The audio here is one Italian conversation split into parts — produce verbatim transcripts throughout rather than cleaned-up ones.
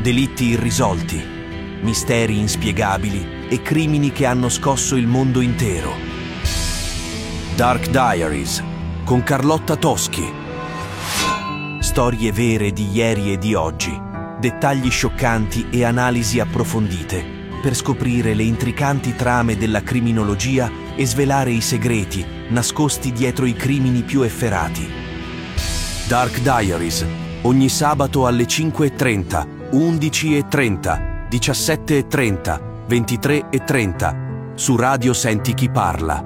Delitti irrisolti, misteri inspiegabili e crimini che hanno scosso il mondo intero. Dark Diaries con Carlotta Toschi. Storie vere di ieri e di oggi, dettagli scioccanti e analisi approfondite per scoprire le intricanti trame della criminologia e svelare i segreti nascosti dietro i crimini più efferati. Dark Diaries, ogni sabato alle cinque e trenta, undici e trenta, diciassette e trenta, ventitré e trenta, su Radio Senti Chi Parla.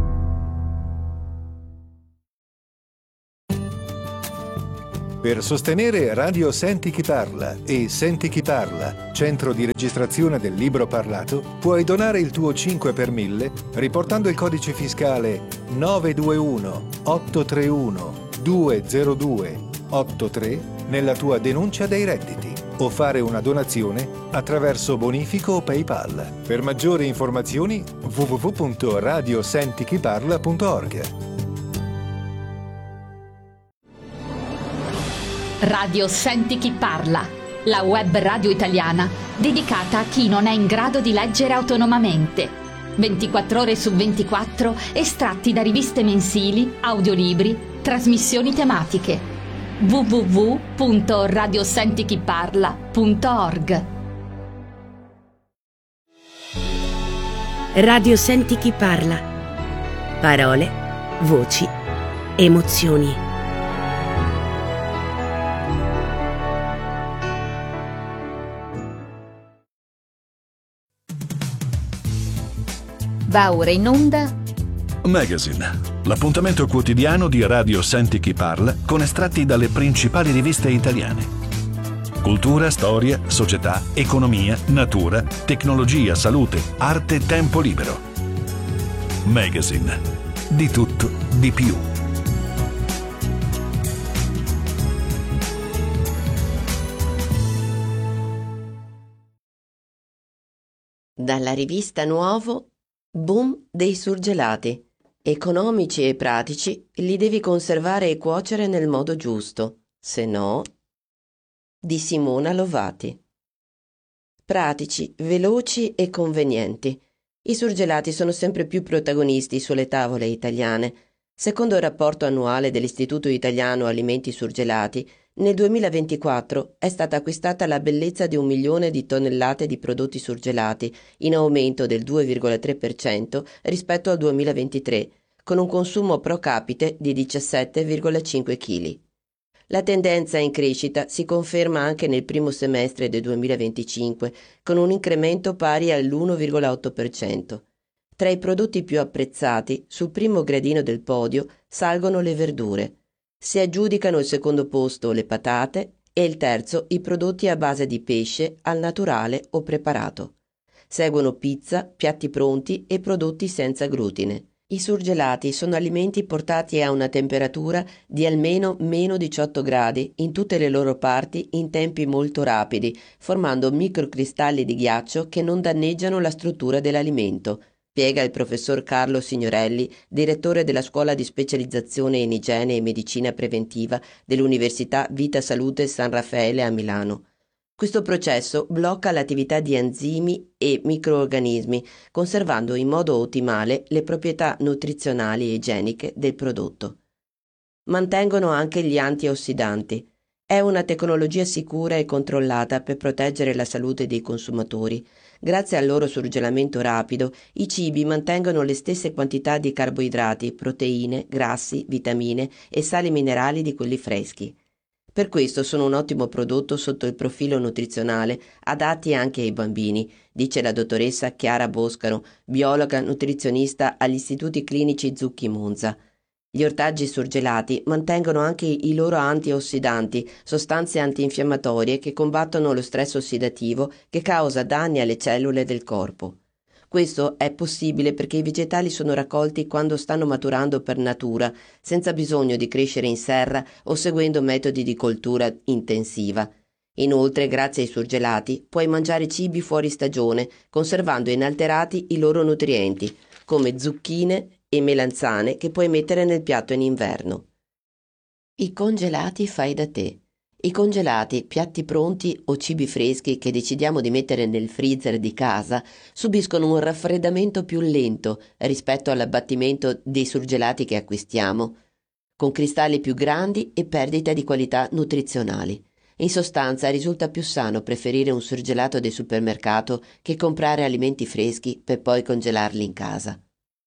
Per sostenere Radio Senti Chi Parla e Senti Chi Parla, centro di registrazione del libro parlato, puoi donare il tuo cinque per mille riportando il codice fiscale nove due uno otto tre uno due zero due otto tre nella tua denuncia dei redditi o fare una donazione attraverso bonifico o PayPal. Per maggiori informazioni w w w punto radio senti chi parla punto org. Radio Senti Chi Parla, la web radio italiana dedicata a chi non è in grado di leggere autonomamente. ventiquattro ore su ventiquattro estratti da riviste mensili, audiolibri, trasmissioni tematiche. w w w punto radio senti chi parla punto org. Radio Senti Chi Parla. Parole, voci, emozioni. Va ora in onda Magazine, l'appuntamento quotidiano di Radio Senti Chi Parla con estratti dalle principali riviste italiane. Cultura, storia, società, economia, natura, tecnologia, salute, arte, tempo libero. Magazine, di tutto, di più. Dalla rivista Nuovo, boom dei surgelati. Economici e pratici, li devi conservare e cuocere nel modo giusto, se no... Di Simona Lovati. Pratici, veloci e convenienti. I surgelati sono sempre più protagonisti sulle tavole italiane. Secondo il rapporto annuale dell'Istituto Italiano Alimenti Surgelati, nel duemilaventiquattro è stata acquistata la bellezza di un milione di tonnellate di prodotti surgelati, in aumento del due virgola tre per cento rispetto al duemilaventitré, con un consumo pro capite di diciassette virgola cinque chili. La tendenza in crescita si conferma anche nel primo semestre del duemilaventicinque, con un incremento pari all'uno virgola otto per cento. Tra i prodotti più apprezzati, sul primo gradino del podio, salgono le verdure. Si aggiudicano il secondo posto le patate e il terzo i prodotti a base di pesce al naturale o preparato. Seguono pizza, piatti pronti e prodotti senza glutine. I surgelati sono alimenti portati a una temperatura di almeno meno diciotto gradi in tutte le loro parti in tempi molto rapidi, formando microcristalli di ghiaccio che non danneggiano la struttura dell'alimento, spiega il professor Carlo Signorelli, direttore della Scuola di Specializzazione in Igiene e Medicina Preventiva dell'Università Vita Salute San Raffaele a Milano. Questo processo blocca l'attività di enzimi e microorganismi, conservando in modo ottimale le proprietà nutrizionali e igieniche del prodotto. Mantengono anche gli antiossidanti. È una tecnologia sicura e controllata per proteggere la salute dei consumatori. Grazie al loro surgelamento rapido, i cibi mantengono le stesse quantità di carboidrati, proteine, grassi, vitamine e sali minerali di quelli freschi. Per questo sono un ottimo prodotto sotto il profilo nutrizionale, adatti anche ai bambini, dice la dottoressa Chiara Boscaro, biologa nutrizionista agli Istituti Clinici Zucchi Monza. Gli ortaggi surgelati mantengono anche i loro antiossidanti, sostanze antinfiammatorie che combattono lo stress ossidativo che causa danni alle cellule del corpo. Questo è possibile perché i vegetali sono raccolti quando stanno maturando per natura, senza bisogno di crescere in serra o seguendo metodi di coltura intensiva. Inoltre, grazie ai surgelati, puoi mangiare cibi fuori stagione, conservando inalterati i loro nutrienti, come zucchine e melanzane che puoi mettere nel piatto in inverno. I congelati fai da te. I congelati, piatti pronti o cibi freschi che decidiamo di mettere nel freezer di casa subiscono un raffreddamento più lento rispetto all'abbattimento dei surgelati che acquistiamo, con cristalli più grandi e perdita di qualità nutrizionali. In sostanza risulta più sano preferire un surgelato del supermercato che comprare alimenti freschi per poi congelarli in casa.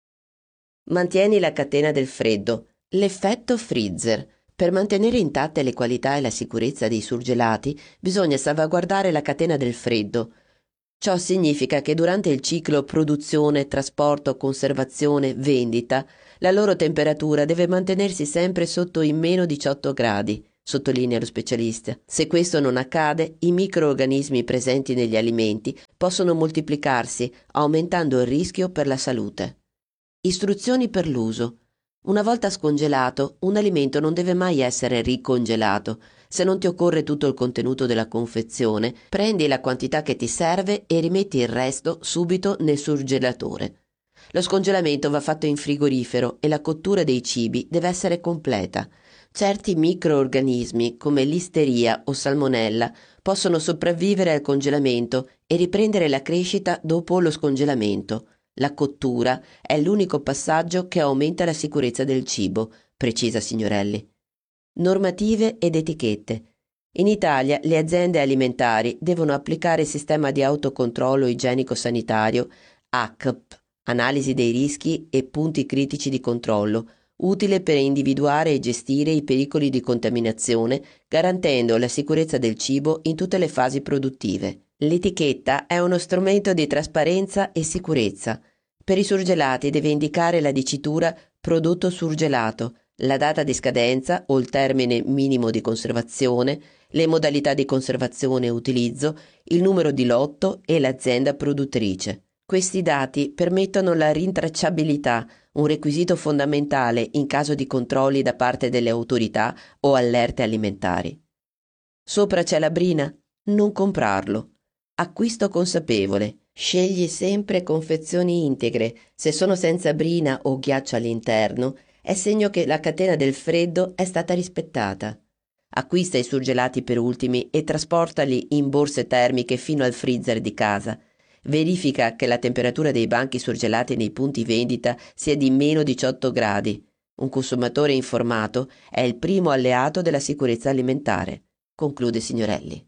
Mantieni la catena del freddo. L'effetto freezer. Per mantenere intatte le qualità e la sicurezza dei surgelati bisogna salvaguardare la catena del freddo. Ciò significa che durante il ciclo produzione, trasporto, conservazione, vendita, la loro temperatura deve mantenersi sempre sotto i meno diciotto gradi, sottolinea lo specialista. Se questo non accade, i microorganismi presenti negli alimenti possono moltiplicarsi, aumentando il rischio per la salute. Istruzioni per l'uso. Una volta scongelato, un alimento non deve mai essere ricongelato. Se non ti occorre tutto il contenuto della confezione, prendi la quantità che ti serve e rimetti il resto subito nel surgelatore. Lo scongelamento va fatto in frigorifero e la cottura dei cibi deve essere completa. Certi microorganismi, come listeria o salmonella, possono sopravvivere al congelamento e riprendere la crescita dopo lo scongelamento. La cottura è l'unico passaggio che aumenta la sicurezza del cibo, precisa Signorelli. Normative ed etichette. In Italia le aziende alimentari devono applicare il sistema di autocontrollo igienico-sanitario A C P, analisi dei rischi e punti critici di controllo, utile per individuare e gestire i pericoli di contaminazione, garantendo la sicurezza del cibo in tutte le fasi produttive. L'etichetta è uno strumento di trasparenza e sicurezza. Per i surgelati deve indicare la dicitura prodotto surgelato, la data di scadenza o il termine minimo di conservazione, le modalità di conservazione e utilizzo, il numero di lotto e l'azienda produttrice. Questi dati permettono la rintracciabilità, un requisito fondamentale in caso di controlli da parte delle autorità o allerte alimentari. Sopra c'è la brina? Non comprarlo. Acquisto consapevole. Scegli sempre confezioni integre. Se sono senza brina o ghiaccio all'interno, è segno che la catena del freddo è stata rispettata. Acquista i surgelati per ultimi e trasportali in borse termiche fino al freezer di casa. Verifica che la temperatura dei banchi surgelati nei punti vendita sia di meno diciotto gradi. Un consumatore informato è il primo alleato della sicurezza alimentare, conclude Signorelli.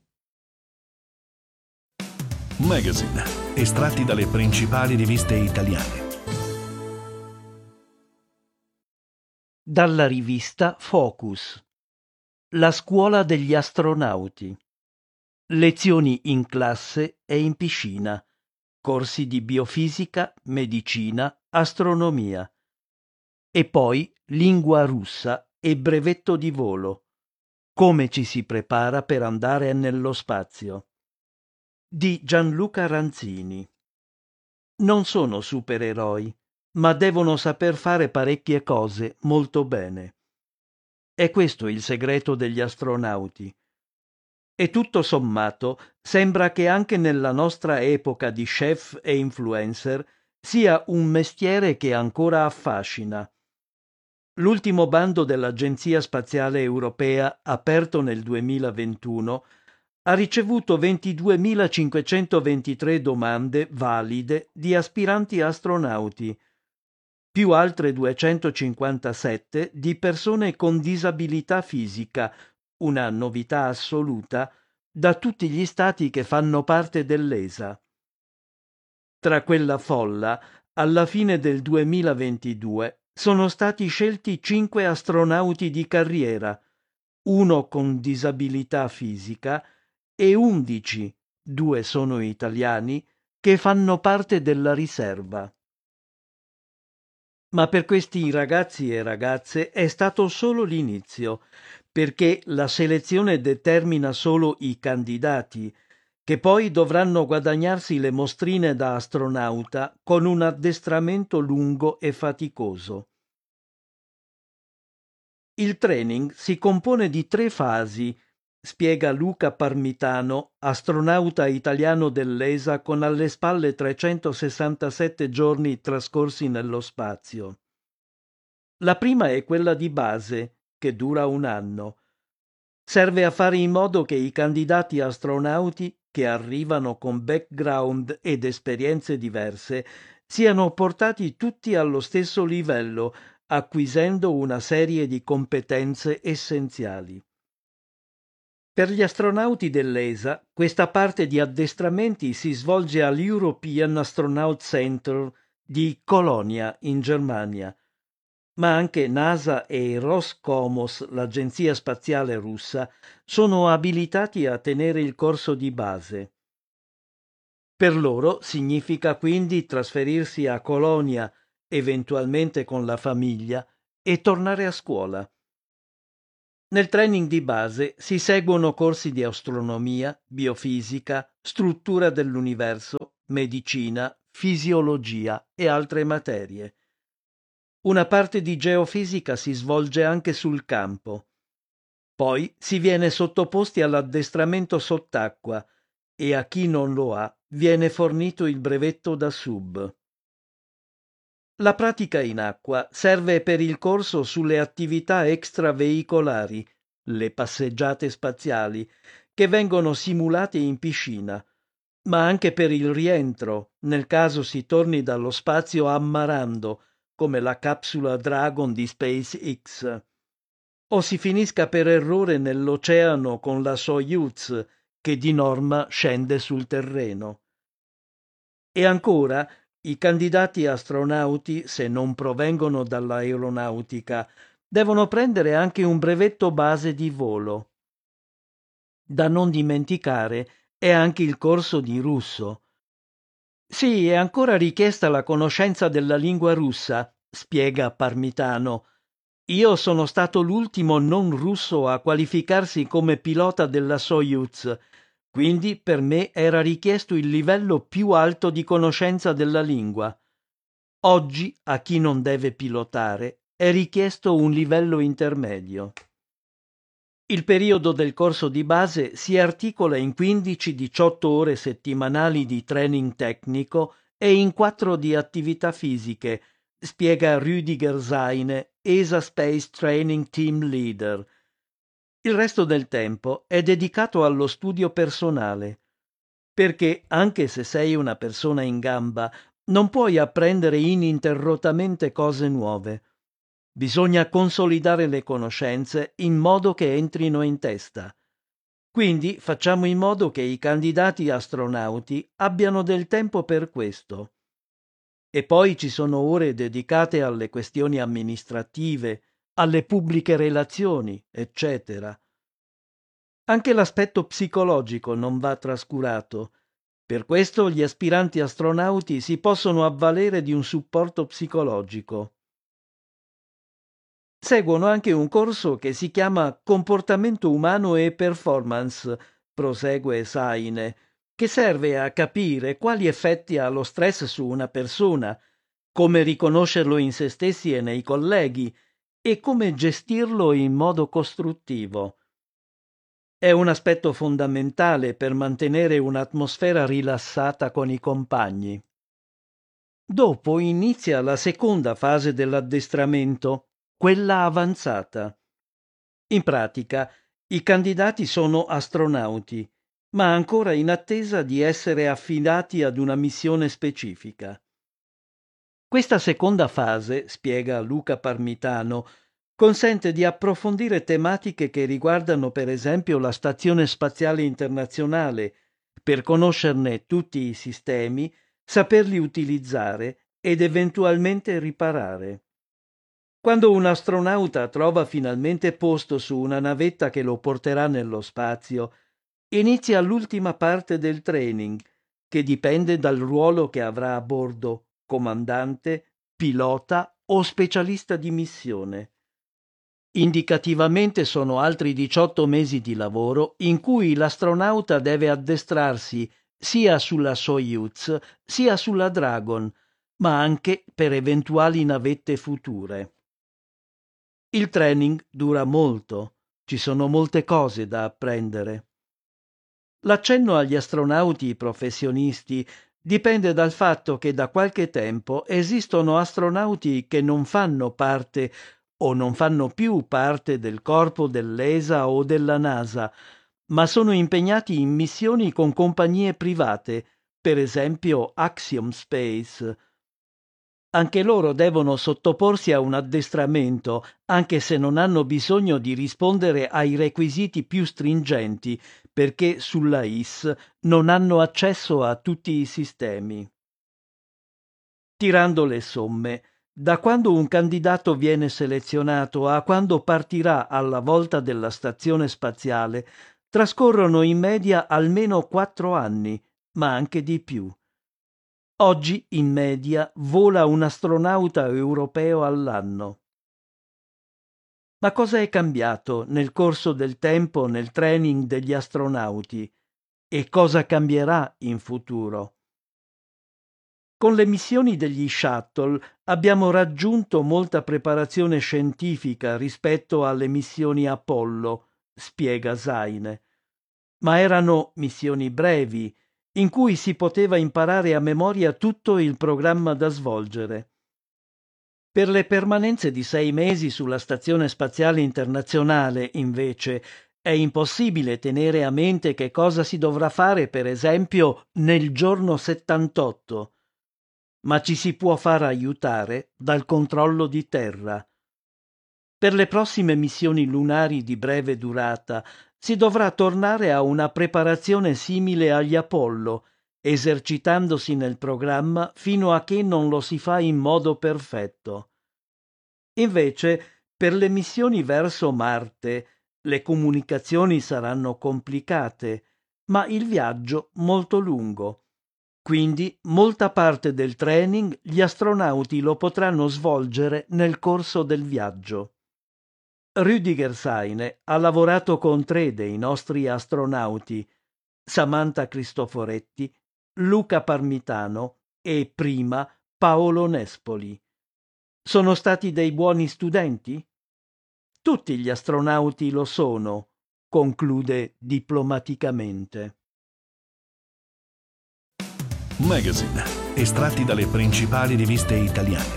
Magazine, estratti dalle principali riviste italiane. Dalla rivista Focus. La scuola degli astronauti. Lezioni in classe e in piscina. Corsi di biofisica, medicina, astronomia. E poi lingua russa e brevetto di volo. Come ci si prepara per andare nello spazio. Di Gianluca Ranzini. Non sono supereroi, ma devono saper fare parecchie cose molto bene. È questo il segreto degli astronauti. E tutto sommato sembra che anche nella nostra epoca di chef e influencer sia un mestiere che ancora affascina. L'ultimo bando dell'Agenzia Spaziale Europea, aperto nel duemilaventuno, ha ricevuto ventiduemilacinquecentoventitré domande valide di aspiranti astronauti, più altre duecentocinquantasette di persone con disabilità fisica, una novità assoluta, da tutti gli stati che fanno parte dell'E S A. Tra quella folla, alla fine del duemilaventidue, sono stati scelti cinque astronauti di carriera, uno con disabilità fisica e undici, due sono italiani, che fanno parte della riserva. Ma per questi ragazzi e ragazze è stato solo l'inizio, perché la selezione determina solo i candidati, che poi dovranno guadagnarsi le mostrine da astronauta con un addestramento lungo e faticoso. Il training si compone di tre fasi, spiega Luca Parmitano, astronauta italiano dell'E S A con alle spalle trecentosessantasette giorni trascorsi nello spazio. La prima è quella di base, che dura un anno. serve a fare in modo che i candidati astronauti, che arrivano con background ed esperienze diverse, siano portati tutti allo stesso livello, acquisendo una serie di competenze essenziali. Per gli astronauti dell'E S A, questa parte di addestramenti si svolge all'European Astronaut Center di Colonia, in Germania, ma anche NASA e Roscosmos, l'agenzia spaziale russa, sono abilitati a tenere il corso di base. Per loro significa quindi trasferirsi a Colonia, eventualmente con la famiglia, e tornare a scuola. Nel training di base si seguono corsi di astronomia, biofisica, struttura dell'universo, medicina, fisiologia e altre materie. Una parte di geofisica si svolge anche sul campo. Poi si viene sottoposti all'addestramento sott'acqua e a chi non lo ha viene fornito il brevetto da sub. La pratica in acqua serve per il corso sulle attività extraveicolari, le passeggiate spaziali, che vengono simulate in piscina, ma anche per il rientro, nel caso si torni dallo spazio ammarando, come la capsula Dragon di SpaceX, o si finisca per errore nell'oceano con la Soyuz, che di norma scende sul terreno. E ancora, i candidati astronauti, se non provengono dall'aeronautica, devono prendere anche un brevetto base di volo. Da non dimenticare è anche il corso di russo. Sì, è ancora richiesta la conoscenza della lingua russa, spiega Parmitano. Io sono stato l'ultimo non russo a qualificarsi come pilota della Soyuz, quindi per me era richiesto il livello più alto di conoscenza della lingua. Oggi, a chi non deve pilotare, è richiesto un livello intermedio. Il periodo del corso di base si articola in quindici diciotto ore settimanali di training tecnico e in quattro di attività fisiche, spiega Rüdiger Seine, E S A Space Training Team Leader. Il resto del tempo è dedicato allo studio personale, perché anche se sei una persona in gamba, non puoi apprendere ininterrottamente cose nuove. Bisogna consolidare le conoscenze in modo che entrino in testa. Quindi facciamo in modo che i candidati astronauti abbiano del tempo per questo. E poi ci sono ore dedicate alle questioni amministrative, alle pubbliche relazioni, eccetera. Anche l'aspetto psicologico non va trascurato. Per questo gli aspiranti astronauti si possono avvalere di un supporto psicologico. Seguono anche un corso che si chiama Comportamento umano e performance, prosegue Saine, che serve a capire quali effetti ha lo stress su una persona, come riconoscerlo in se stessi e nei colleghi, e come gestirlo in modo costruttivo. È un aspetto fondamentale per mantenere un'atmosfera rilassata con i compagni. Dopo inizia la seconda fase dell'addestramento, quella avanzata. In pratica, i candidati sono astronauti, ma ancora in attesa di essere affidati ad una missione specifica. Questa seconda fase, spiega Luca Parmitano, consente di approfondire tematiche che riguardano per esempio la Stazione Spaziale Internazionale, per conoscerne tutti i sistemi, saperli utilizzare ed eventualmente riparare. Quando un astronauta trova finalmente posto su una navetta che lo porterà nello spazio, inizia l'ultima parte del training, che dipende dal ruolo che avrà a bordo, comandante, pilota o specialista di missione. Indicativamente sono altri diciotto mesi di lavoro in cui l'astronauta deve addestrarsi sia sulla Soyuz sia sulla Dragon, ma anche per eventuali navette future. Il training dura molto, ci sono molte cose da apprendere. L'accenno agli astronauti professionisti dipende dal fatto che da qualche tempo esistono astronauti che non fanno parte o non fanno più parte del corpo dell'E S A o della NASA, ma sono impegnati in missioni con compagnie private, per esempio Axiom Space. Anche loro devono sottoporsi a un addestramento, anche se non hanno bisogno di rispondere ai requisiti più stringenti, perché sulla I S non hanno accesso a tutti i sistemi. Tirando le somme, da quando un candidato viene selezionato a quando partirà alla volta della stazione spaziale, trascorrono in media almeno quattro anni, ma anche di più. Oggi, in media, vola un astronauta europeo all'anno. Ma cosa è cambiato nel corso del tempo nel training degli astronauti? E cosa cambierà in futuro? Con le missioni degli shuttle abbiamo raggiunto molta preparazione scientifica rispetto alle missioni Apollo, spiega Saine. Ma erano missioni brevi, in cui si poteva imparare a memoria tutto il programma da svolgere. Per le permanenze di sei mesi sulla Stazione Spaziale Internazionale, invece, è impossibile tenere a mente che cosa si dovrà fare, per esempio, nel giorno settantotto. Ma ci si può far aiutare dal controllo di terra. Per le prossime missioni lunari di breve durata si dovrà tornare a una preparazione simile agli Apollo, esercitandosi nel programma fino a che non lo si fa in modo perfetto. Invece, per le missioni verso Marte, le comunicazioni saranno complicate, ma il viaggio molto lungo. Quindi molta parte del training gli astronauti lo potranno svolgere nel corso del viaggio. Rüdiger Saine ha lavorato con tre dei nostri astronauti, Samantha Cristoforetti, Luca Parmitano e prima Paolo Nespoli. Sono stati dei buoni studenti? Tutti gli astronauti lo sono, conclude diplomaticamente. Magazine, estratti dalle principali riviste italiane.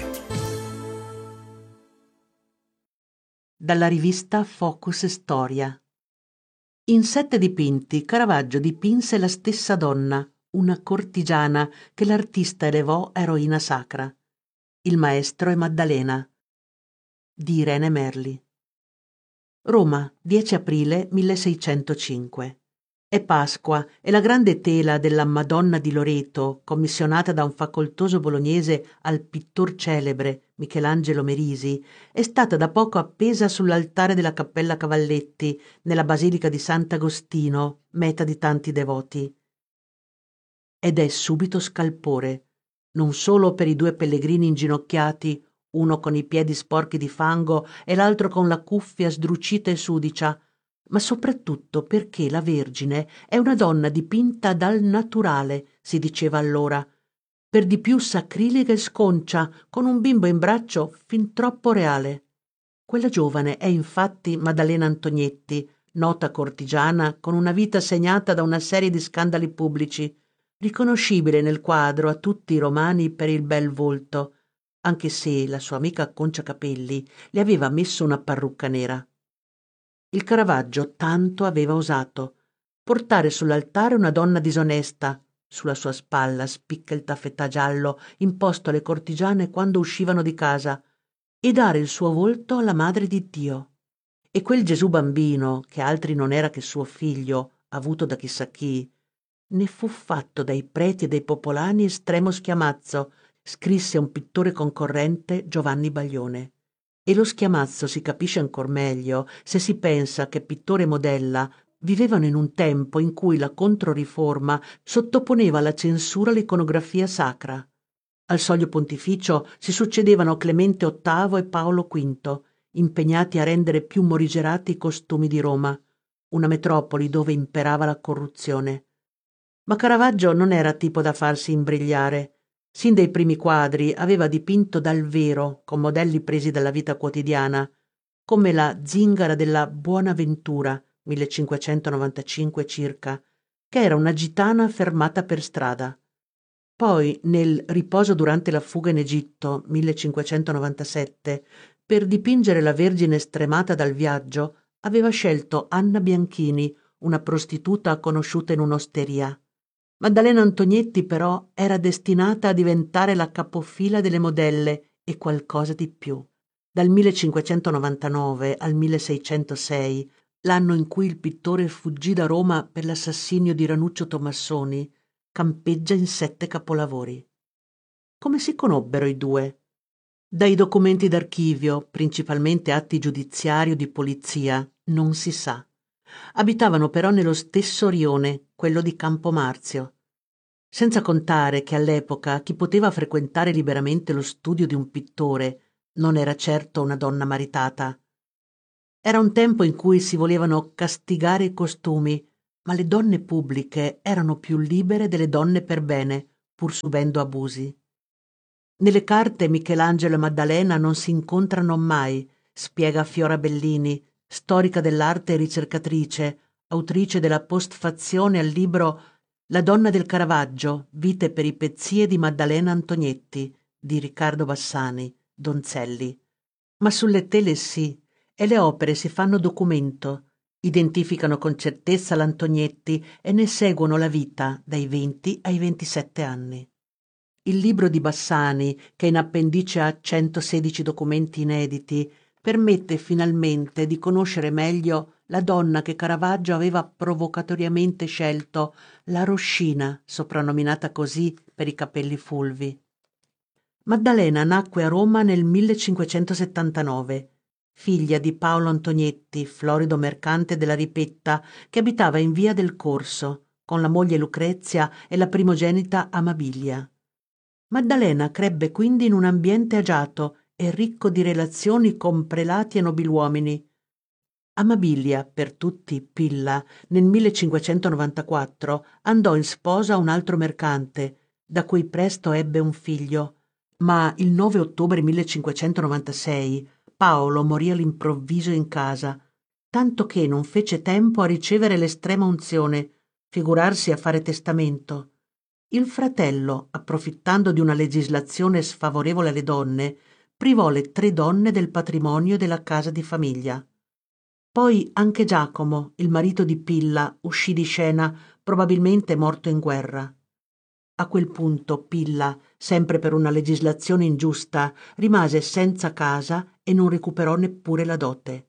Dalla rivista Focus Storia. In sette dipinti Caravaggio dipinse la stessa donna, una cortigiana che l'artista elevò eroina sacra. Il maestro è Maddalena, di Irene Merli. Roma, dieci aprile milleseicentocinque. È Pasqua e la grande tela della Madonna di Loreto, commissionata da un facoltoso bolognese al pittor celebre Michelangelo Merisi, è stata da poco appesa sull'altare della Cappella Cavalletti, nella Basilica di Sant'Agostino, meta di tanti devoti. Ed è subito scalpore, non solo per i due pellegrini inginocchiati, uno con i piedi sporchi di fango e l'altro con la cuffia sdrucita e sudicia, ma soprattutto perché la Vergine è una donna dipinta dal naturale, si diceva allora, per di più sacrilega e sconcia, con un bimbo in braccio fin troppo reale. Quella giovane è infatti Maddalena Antognetti, nota cortigiana con una vita segnata da una serie di scandali pubblici, riconoscibile nel quadro a tutti i romani per il bel volto, anche se la sua amica Concia Capelli le aveva messo una parrucca nera. Il Caravaggio tanto aveva osato: portare sull'altare una donna disonesta, sulla sua spalla spicca il taffetà giallo imposto alle cortigiane quando uscivano di casa, e dare il suo volto alla Madre di Dio. E quel Gesù bambino, che altri non era che suo figlio, avuto da chissà chi, ne fu fatto dai preti e dai popolani estremo schiamazzo, scrisse un pittore concorrente, Giovanni Baglione. E lo schiamazzo si capisce ancor meglio se si pensa che pittore e modella vivevano in un tempo in cui la Controriforma sottoponeva alla censura l'iconografia sacra. Al soglio pontificio si succedevano Clemente ottavo e Paolo quinto, impegnati a rendere più morigerati i costumi di Roma, una metropoli dove imperava la corruzione. Ma Caravaggio non era tipo da farsi imbrigliare. Sin dai primi quadri aveva dipinto dal vero, con modelli presi dalla vita quotidiana, come la Zingara della Buonaventura, millecinquecentonovantacinque circa, che era una gitana fermata per strada. Poi, nel Riposo durante la fuga in Egitto, millecinquecentonovantasette, Per dipingere la Vergine stremata dal viaggio aveva scelto Anna Bianchini, una prostituta conosciuta in un'osteria. Maddalena Antognetti però era destinata a diventare la capofila delle modelle e qualcosa di più. Dal millecinquecentonovantanove al milleseicentosei, l'anno in cui il pittore fuggì da Roma per l'assassinio di Ranuccio Tomassoni, campeggia in sette capolavori. Come si conobbero i due? Dai documenti d'archivio, principalmente atti giudiziari o di polizia, non si sa. Abitavano però nello stesso rione, quello di Campomarzio. Senza contare che all'epoca chi poteva frequentare liberamente lo studio di un pittore non era certo una donna maritata. Era un tempo in cui si volevano castigare i costumi, ma le donne pubbliche erano più libere delle donne per bene, pur subendo abusi. Nelle carte Michelangelo e Maddalena non si incontrano mai, spiega Fiora Bellini, storica dell'arte e ricercatrice, autrice della postfazione al libro La donna del Caravaggio, vite e peripezie di Maddalena Antognetti, di Riccardo Bassani, Donzelli. Ma sulle tele sì, e le opere si fanno documento, identificano con certezza l'Antognetti e ne seguono la vita dai venti ai ventisette anni. Il libro di Bassani, che in appendice ha centosedici documenti inediti, permette finalmente di conoscere meglio la donna che Caravaggio aveva provocatoriamente scelto, la Roscina, soprannominata così per i capelli fulvi. Maddalena nacque a Roma nel millecinquecentosettantanove, figlia di Paolo Antognetti, florido mercante della Ripetta, che abitava in via del Corso, con la moglie Lucrezia e la primogenita Amabilia. Maddalena crebbe quindi in un ambiente agiato e ricco di relazioni con prelati e nobiluomini. Amabilia, per tutti Pilla, nel millecinquecentonovantaquattro andò in sposa a un altro mercante, da cui presto ebbe un figlio, ma il nove ottobre millecinquecentonovantasei Paolo morì all'improvviso in casa, tanto che non fece tempo a ricevere l'estrema unzione, figurarsi a fare testamento. Il fratello, approfittando di una legislazione sfavorevole alle donne, privò le tre donne del patrimonio della casa di famiglia. Poi anche Giacomo, il marito di Pilla, uscì di scena, probabilmente morto in guerra. A quel punto Pilla, sempre per una legislazione ingiusta, rimase senza casa e non recuperò neppure la dote.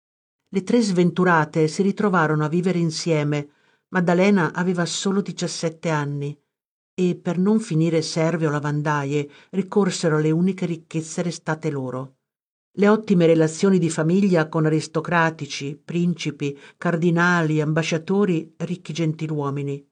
Le tre sventurate si ritrovarono a vivere insieme. Maddalena aveva solo diciassette anni e, per non finire serve o lavandaie, ricorsero alle uniche ricchezze restate loro. Le ottime relazioni di famiglia con aristocratici, principi, cardinali, ambasciatori, ricchi gentiluomini.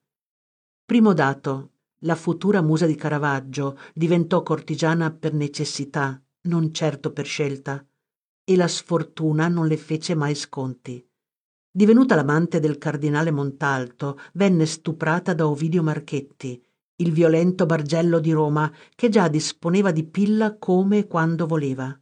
Primo dato: la futura musa di Caravaggio diventò cortigiana per necessità, non certo per scelta, e la sfortuna non le fece mai sconti. Divenuta l'amante del cardinale Montalto, venne stuprata da Ovidio Marchetti, il violento Bargello di Roma, che già disponeva di Pilla come e quando voleva.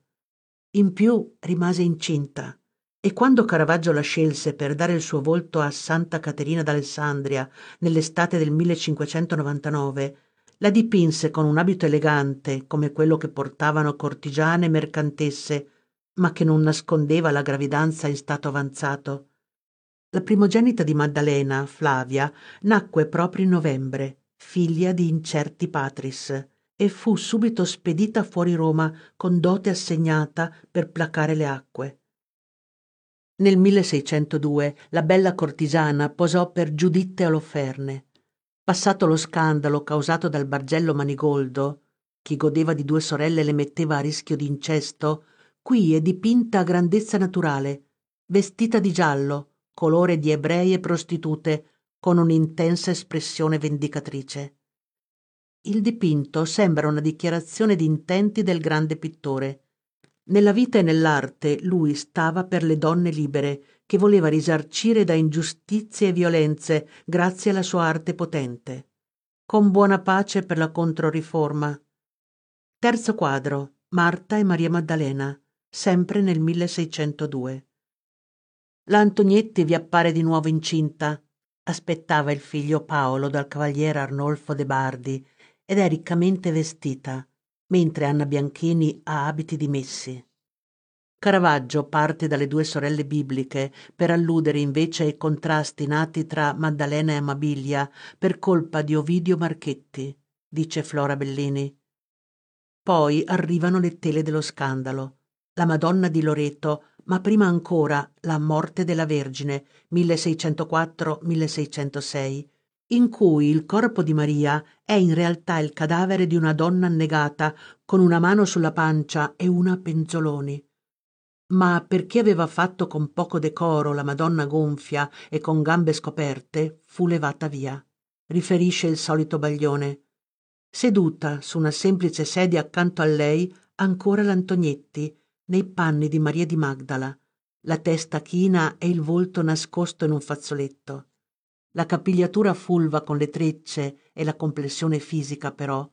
In più rimase incinta, e quando Caravaggio la scelse per dare il suo volto a Santa Caterina d'Alessandria nell'estate del millecinquecentonovantanove, la dipinse con un abito elegante come quello che portavano cortigiane e mercantesse, ma che non nascondeva la gravidanza in stato avanzato. La primogenita di Maddalena, Flavia, nacque proprio in novembre, figlia di incerti patris, e fu subito spedita fuori Roma con dote assegnata per placare le acque. Nel milleseicentodue la bella cortigiana posò per Giuditte Oloferne. Passato lo scandalo causato dal Bargello Manigoldo, chi godeva di due sorelle le metteva a rischio di incesto, qui è dipinta a grandezza naturale, vestita di giallo, colore di ebrei e prostitute, con un'intensa espressione vendicatrice. Il dipinto sembra una dichiarazione di intenti del grande pittore. Nella vita e nell'arte lui stava per le donne libere, che voleva risarcire da ingiustizie e violenze grazie alla sua arte potente. Con buona pace per la Controriforma. Terzo quadro: Marta e Maria Maddalena, sempre nel milleseicentodue. La Antognetti vi appare di nuovo incinta. Aspettava il figlio Paolo dal cavaliere Arnolfo de Bardi ed è riccamente vestita, mentre Anna Bianchini ha abiti dimessi. Caravaggio parte dalle due sorelle bibliche per alludere invece ai contrasti nati tra Maddalena e Amabilia per colpa di Ovidio Marchetti, dice Flora Bellini. Poi arrivano le tele dello scandalo, la Madonna di Loreto, ma prima ancora la Morte della Vergine, milleseicentoquattro milleseicentosei, in cui il corpo di Maria è in realtà il cadavere di una donna annegata con una mano sulla pancia e una a penzoloni. Ma per chi aveva fatto con poco decoro la Madonna gonfia e con gambe scoperte, fu levata via, riferisce il solito Baglione. Seduta su una semplice sedia accanto a lei ancora l'Antognetti, nei panni di Maria di Magdala, la testa china e il volto nascosto in un fazzoletto. La capigliatura fulva con le trecce e la complessione fisica, però,